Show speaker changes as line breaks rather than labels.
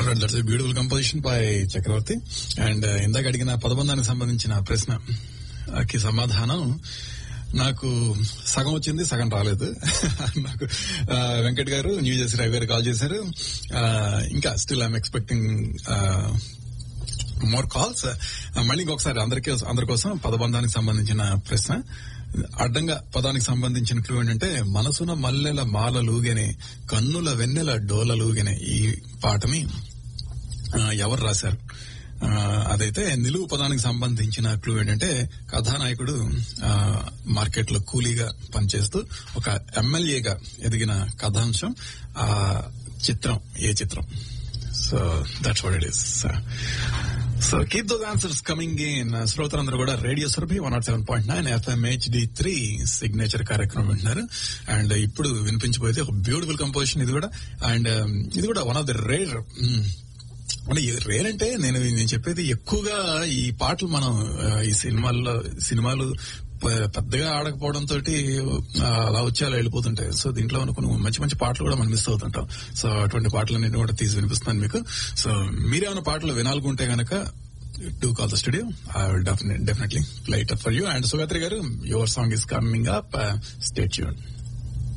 Alright, that's a beautiful composition by Chakravarthi. And ఇందాక అడిగిన పదబంధానికి సంబంధించిన ప్రశ్నకి సమాధానం నాకు సగం వచ్చింది, సగం రాలేదు. నాకు వెంకట్ గారు, న్యూ జెర్సీ రవి గారు కాల్ చేశారు. ఇంకా still I'm expecting more calls. మళ్ళీ ఇంకొకసారి అందరి కోసం పదబంధానికి సంబంధించిన ప్రశ్న. అడ్డంగా పదానికి సంబంధించిన క్లూ ఏంటంటే, మనసున మల్లెల మాలలూగనే, కన్నుల వెన్నెల డోలలూగనే. ఈ పాటని ఎవరు రాశారు? అదైతే నిలువు పదానికి సంబంధించిన క్లూ ఏంటంటే, కథానాయకుడు మార్కెట్ లో కూలీగా పనిచేస్తూ ఒక ఎమ్మెల్యేగా ఎదిగిన కథాంశం. ఆ చిత్రం ఏ చిత్రం? So that's what it is. So keep those answers coming in. శ్రోతలందరూ కూడా radio Surabhi 107.9 FM HD3 signature కార్యక్రమం వింటున్నారు. అండ్ ఇప్పుడు వినిపించబోతే ఒక బ్యూటిఫుల్ కంపోజిషన్ ఇది కూడా. అండ్ ఇది కూడా వన్ ఆఫ్ ద రేర్. అంటే రేర్ అంటే నేను చెప్పేది ఎక్కువగా ఈ పాటలు మనం ఈ సినిమాలు పెద్దగా ఆడకపోవడంతో అలా వచ్చి అలా వెళ్ళిపోతుంటాయి. సో దీంట్లో కొన్ని మంచి మంచి పాటలు కూడా మనం మిస్ అవుతుంటాం. సో అటువంటి పాటలన్నింటినీ కూడా తీసి వినిపిస్తున్నాను మీకు. సో మీరేమైనా పాటలు వినాలనుకుంటే గనక do call the studio. I will definitely play it up for you. And Sugatri garu, your song is coming up. Stay tuned.